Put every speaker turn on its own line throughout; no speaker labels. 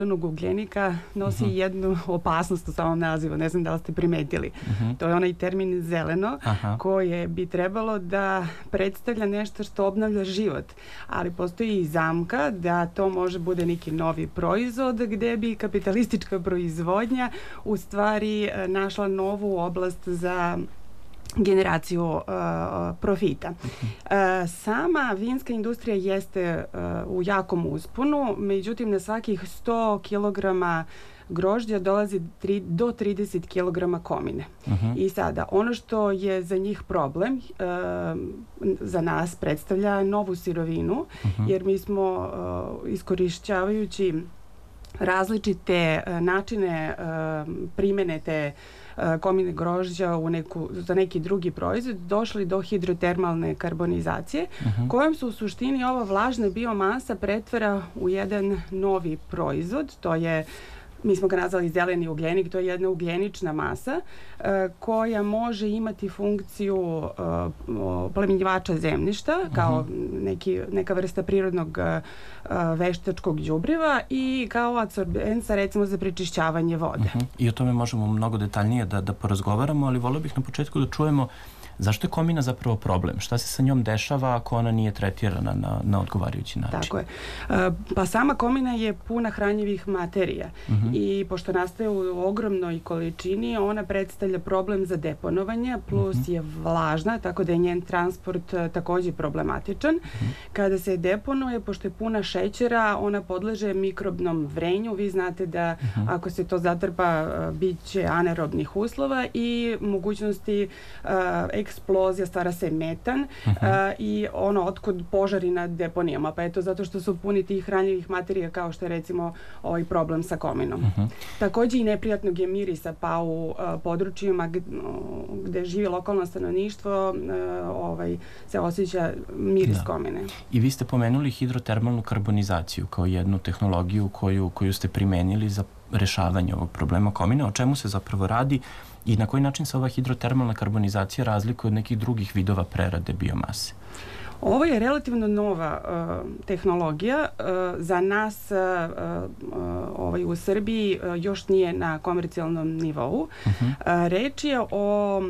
ugljenika nosi jednu opasnost u samom nazivu, ne znam da li ste primetili. To je onaj termin zeleno, koje bi trebalo da predstavlja nešto što obnavlja život, ali postoji i zamka da to može bude neki novi proizvod gde bi kapitalistička proizvodnja u stvari našla novu oblast za generaciju profita. Sama vinska industrija jeste u jakom usponu, međutim na svakih 100 kilograma grožđa dolazi do 30 kilograma komine. I sada, ono što je za njih problem, za nas predstavlja novu sirovinu, jer mi smo iskorišćavajući različite načine primene te komine grožđa za neki drugi proizvod, došli do hidrotermalne karbonizacije, kojom se u suštini ova vlažna biomasa pretvara u jedan novi proizvod. To je, mi smo ga nazvali zeleni ugljenik, to je jedna ugljenična masa koja može imati funkciju oplemenjivača zemljišta kao neka vrsta prirodnog veštačkog đubriva i kao adsorbensa recimo za prečišćavanje vode.
I o tome možemo mnogo detaljnije da porazgovaramo, ali volio bih na početku da čujemo zašto je komina zapravo problem? Šta se sa njom dešava ako ona nije tretirana na odgovarajući način?
Tako je. Pa sama komina je puna hranjivih materija i pošto nastaje u ogromnoj količini, ona predstavlja problem za deponovanje, plus je vlažna, tako da je njen transport takođe problematičan. Kada se deponuje, pošto je puna šećera, ona podleže mikrobnom vrenju. Vi znate da ako se to zatrpa, bit će anaerobnih uslova i mogućnosti eksplozija, stvara se metan i ono otkud požari na deponijama. Pa eto, zato što su puni tih hranjivih materija kao što je recimo ovaj problem sa kominom. Takođe i neprijatnog je mirisa, pa u područjima gde živi lokalno stanovništvo se osjeća miris komine.
I vi ste pomenuli hidrotermalnu karbonizaciju kao jednu tehnologiju koju ste primenili za rešavanje ovog problema komine. O čemu se zapravo radi i na koji način se ova hidrotermalna karbonizacija razlikuje od nekih drugih vidova prerade biomase?
Ovo je relativno nova tehnologija. Za nas u Srbiji još nije na komercijalnom nivou. Reč je o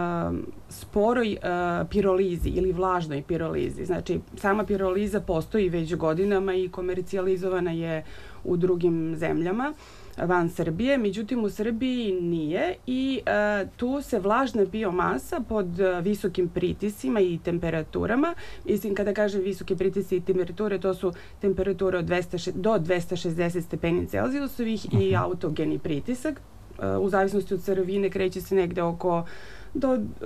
sporoj pirolizi ili vlažnoj pirolizi. Znači, sama piroliza postoji već godinama i komercijalizovana je u drugim zemljama van Srbije, međutim u Srbiji nije i tu se vlažna biomasa pod visokim pritisima i temperaturama, mislim kada kažem visoke pritisci i temperature, to su temperature od do 260 stepeni Celzijusovih i autogeni pritisak, u zavisnosti od sirovine kreće se negde oko do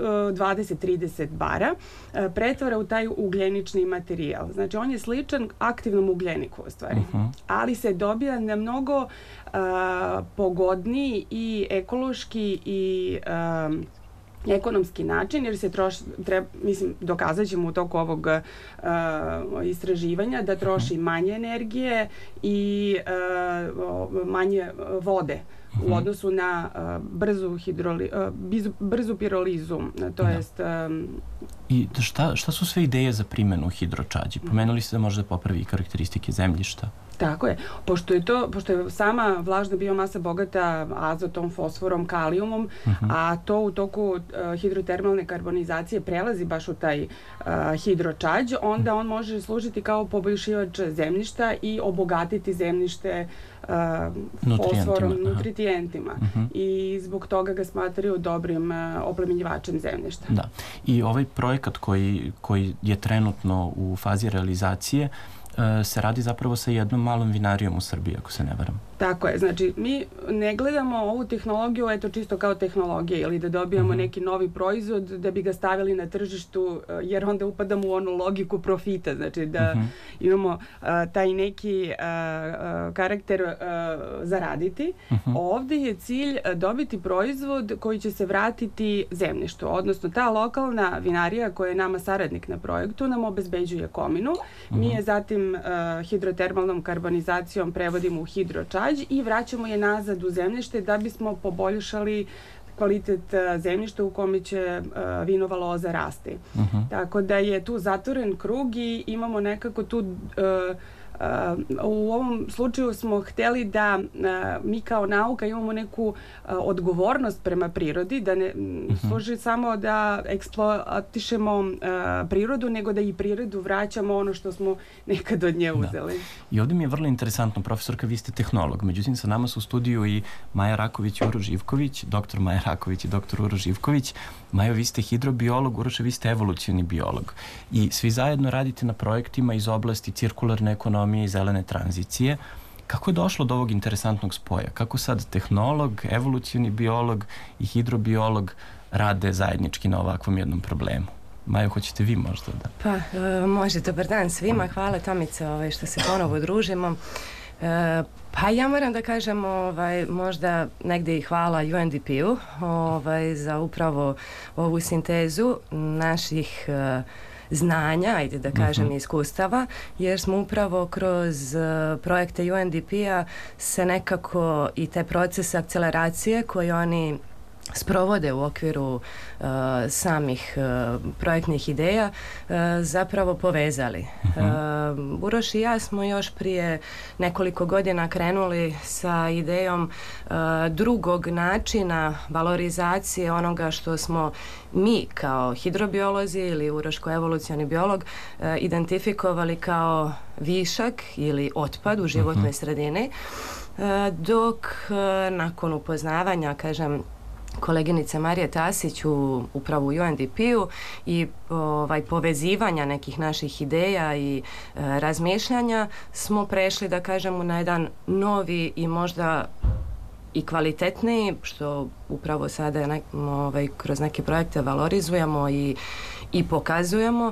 20-30 bara, pretvara u taj ugljenični materijal. Znači, on je sličan aktivnom ugljeniku u stvari, ali se dobija na mnogo pogodniji i ekološki i ekonomski način, jer se dokazat ćemo u toku ovog istraživanja da troši manje energije i manje vode u odnosu na brzu pirolizu, to jest...
I šta su sve ideje za primjenu hidročađi? Pomenuli ste da može da popravi karakteristike zemljišta.
Tako je. Pošto je sama vlažna biomasa bogata azotom, fosforom, kalijumom, a to u toku hidrotermalne karbonizacije prelazi baš u taj hidročađ, onda on može služiti kao poboljšivač zemljišta i obogatiti zemljište fosforom, nutrijentima. I zbog toga ga smatraju dobrim oplemenjivačem zemljišta.
Da. I ovaj projekat koji je trenutno u fazi realizacije se radi zapravo sa jednom malom vinarijom u Srbiji, ako se ne varam.
Tako je, znači mi ne gledamo ovu tehnologiju čisto kao tehnologije ili da dobijamo neki novi proizvod da bi ga stavili na tržištu, jer onda upadamo u onu logiku profita, znači da imamo taj neki karakter zaraditi. Ovde je cilj dobiti proizvod koji će se vratiti zemljištu, odnosno ta lokalna vinarija koja je nama saradnik na projektu nam obezbeđuje kominu, mi je zatim hidrotermalnom karbonizacijom prevodimo u hidročađ i vraćamo je nazad u zemljište da bismo poboljšali kvalitet zemljišta u kome će vinova loza rasti. Tako da je tu zatvoren krug i imamo nekako tu U ovom slučaju smo hteli da mi kao nauka imamo neku odgovornost prema prirodi, da ne služi samo da eksploatišemo prirodu, nego da i prirodu vraćamo ono što smo nekad od nje uzeli.
I ovdje mi je vrlo interesantno, profesorka, vi ste tehnolog, međutim sa nama su u studiju i Maja Raković i Uroš Živković, doktor Maja Raković i doktor Uroš Živković. Majo, vi ste hidrobiolog, Uroše, vi ste evolucioni biolog i svi zajedno radite na projektima iz oblasti cirkularne ekonomije i zelene tranzicije. Kako je došlo do ovog interesantnog spoja? Kako sad tehnolog, evolucioni biolog i hidrobiolog rade zajednički na ovakvom jednom problemu? Majo, hoćete vi možda da...
Pa, može, dobar dan svima. Hvala Tomice što se ponovo družimo. Pa ja moram da kažem možda negdje i hvala UNDP-u za upravo ovu sintezu naših znanja, ajde da kažem, iskustava, jer smo upravo kroz projekte UNDP-a se nekako i te procese akceleracije koje oni sprovode u okviru samih projektnih ideja zapravo povezali. Uroš i ja smo još prije nekoliko godina krenuli sa idejom drugog načina valorizacije onoga što smo mi kao hidrobiolozi ili Uroš kao evolucioni biolog identifikovali kao višak ili otpad u životnoj sredini, dok nakon upoznavanja, kažem, koleginice Marije Tasić upravo u UNDP-u i povezivanja nekih naših ideja i razmišljanja smo prešli, da kažemo, na jedan novi i možda i kvalitetniji, što upravo sada kroz neke projekte valorizujemo i pokazujemo,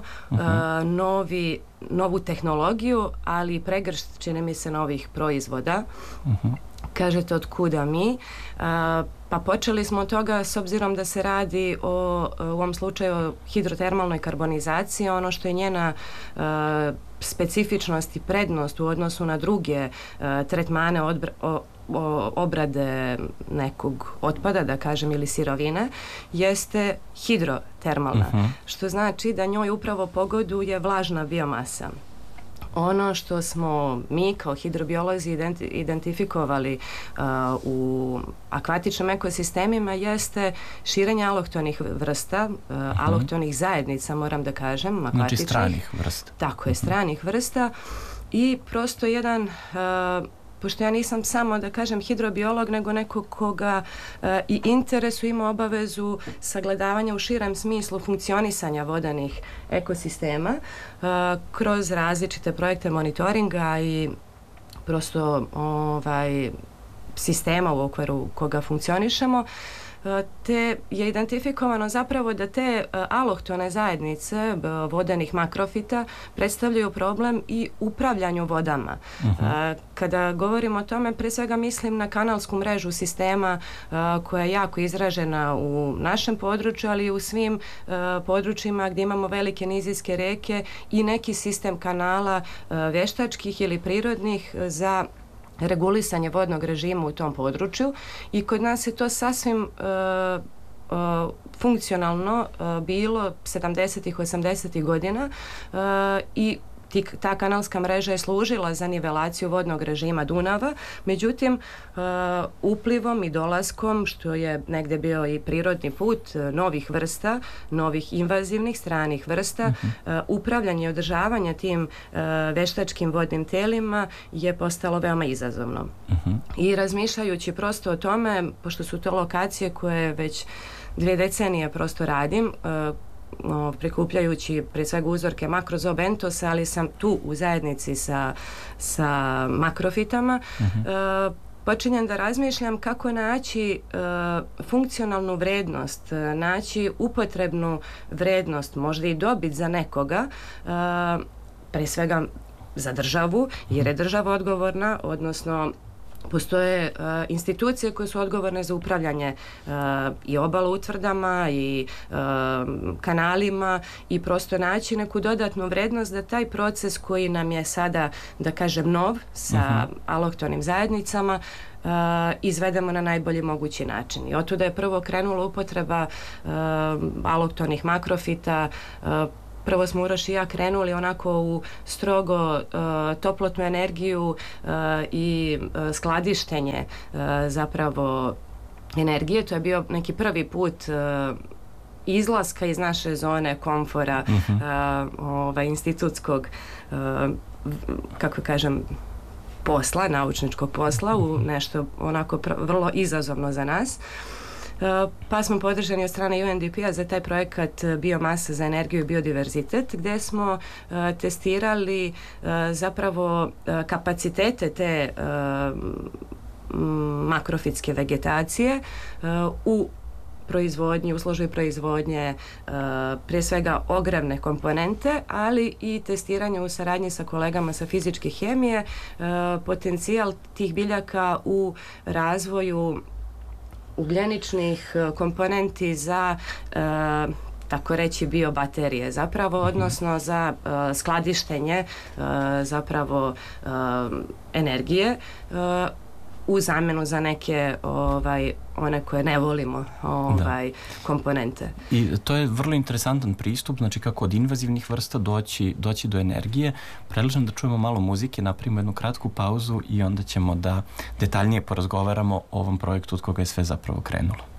novu tehnologiju, ali i pregršt, čini mi se, novih proizvoda. Kažete od kuda mi? Pa počeli smo od toga s obzirom da se radi u ovom slučaju hidrotermalnoj karbonizaciji, ono što je njena specifičnost i prednost u odnosu na druge tretmane obrade nekog otpada, da kažem, ili sirovine, jeste hidrotermalna, što znači da njoj upravo pogoduje vlažna biomasa. Ono što smo mi kao hidrobiolozi identifikovali u akvatičnim ekosistemima jeste širenje alohtonih vrsta, alohtonih zajednica, moram da kažem, akvatičnih.
Znači stranih vrsta.
Tako je, stranih vrsta i prosto jedan... pošto ja nisam samo, da kažem, hidrobiolog, nego neko koga i interesu ima obavezu sagledavanja u širem smislu funkcionisanja vodenih ekosistema kroz različite projekte monitoringa i prosto sistema u okviru koga funkcionišemo, te je identifikovano zapravo da te alohtone zajednice vodenih makrofita predstavljaju problem i upravljanju vodama. Kada govorimo o tome, pre svega mislim na kanalsku mrežu sistema koja je jako izražena u našem području, ali i u svim područjima gdje imamo velike nizijske reke i neki sistem kanala veštačkih ili prirodnih za regulisanje vodnog režima u tom području i kod nas je to sasvim funkcionalno bilo 70-ih, 80-ih godina i ta kanalska mreža je služila za nivelaciju vodnog režima Dunava, međutim uplivom i dolaskom, što je negde bio i prirodni put novih vrsta, novih invazivnih stranih vrsta, upravljanje i održavanje tim veštačkim vodnim telima je postalo veoma izazovno. I razmišljajući prosto o tome, pošto su to lokacije koje već 2 decenije prosto radim, prikupljajući pre svega uzorke makrozobentosa, ali sam tu u zajednici sa makrofitama, počinjem da razmišljam kako naći funkcionalnu vrednost, naći upotrebnu vrednost, možda i dobit za nekoga, pre svega za državu, jer je država odgovorna, odnosno postoje institucije koje su odgovorne za upravljanje i obaloutvrdama i kanalima i prosto naći neku dodatnu vrednost da taj proces koji nam je sada, da kažem, nov sa alohtonim zajednicama izvedemo na najbolji mogući način. I otuda je prvo krenula upotreba alohtonih makrofita prvo smo Uroš i ja krenuli onako u strogo toplotnu energiju i skladištenje zapravo energije. To je bio neki prvi put izlaska iz naše zone komfora, institutskog, kako kažem, posla, naučničkog posla, u nešto onako vrlo izazovno za nas. Pa smo podržani od strane UNDP-a za taj projekat Biomasa za energiju i biodiverzitet, gdje smo testirali zapravo kapacitete te makrofitske vegetacije u proizvodnji, u složbi proizvodnje prije svega ogrevne komponente, ali i testiranje u saradnji sa kolegama sa fizičke hemije, potencijal tih biljaka u razvoju ugljeničnih komponenti za tako reći biobaterije zapravo, odnosno za skladištenje zapravo energije u zamjenu za neke one koje ne volimo komponente.
I to je vrlo interesantan pristup, znači kako od invazivnih vrsta doći do energije. Predlažem da čujemo malo muzike, napravimo jednu kratku pauzu i onda ćemo da detaljnije porazgovaramo o ovom projektu od koga je sve zapravo krenulo.